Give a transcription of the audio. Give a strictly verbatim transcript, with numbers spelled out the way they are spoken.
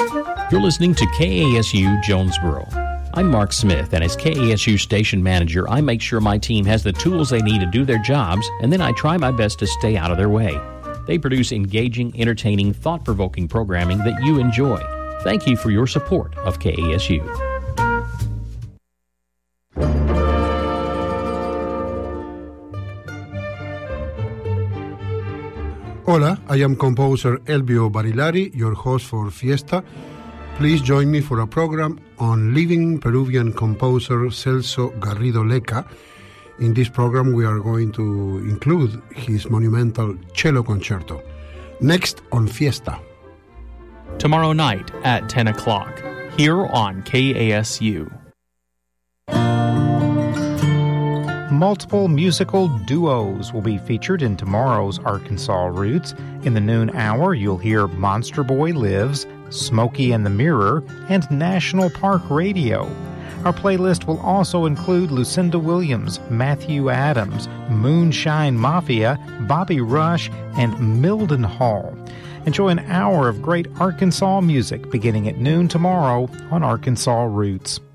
You're listening to K A S U Jonesboro. I'm Mark Smith, and as K A S U station manager, I make sure my team has the tools they need to do their jobs, and then I try my best to stay out of their way. They produce engaging, entertaining, thought-provoking programming that you enjoy. Thank you for your support of K A S U. Hola, I am composer Elvio Barilari, your host for Fiesta. Please join me for a program on living Peruvian composer Celso Garrido Leca. In this program, we are going to include his monumental cello concerto. Next on Fiesta. Tomorrow night at ten o'clock, here on K A S U. Multiple musical duos will be featured in tomorrow's Arkansas Roots. In the noon hour, you'll hear Monster Boy Lives, Smokey and the Mirror, and National Park Radio. Our playlist will also include Lucinda Williams, Matthew Adams, Moonshine Mafia, Bobby Rush, and Milden Hall. Enjoy an hour of great Arkansas music beginning at noon tomorrow on Arkansas Roots.